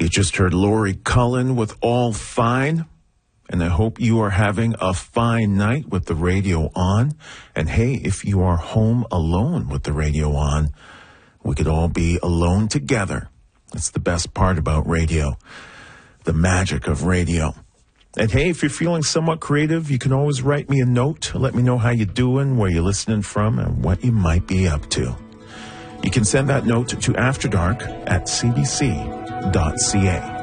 You just heard Lori Cullen with All Fine. And I hope you are having a fine night with the radio on. And hey, if you are home alone with the radio on, we could all be alone together. That's the best part about radio, the magic of radio. And hey, if you're feeling somewhat creative, you can always write me a note. Let me know how you're doing, where you're listening from, and what you might be up to. You can send that note to afterdark@cbc.ca.